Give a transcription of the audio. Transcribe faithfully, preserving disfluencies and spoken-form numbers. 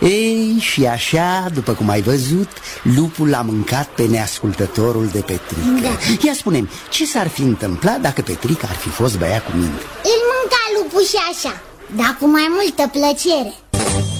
Ei, și așa, după cum ai văzut, lupul l-a mâncat pe neascultătorul de Petrică. Da. Ia spune-mi, ce s-ar fi întâmplat dacă Petrică ar fi fost băiat cu minte? Îl mânca lupul și așa, dar cu mai multă plăcere.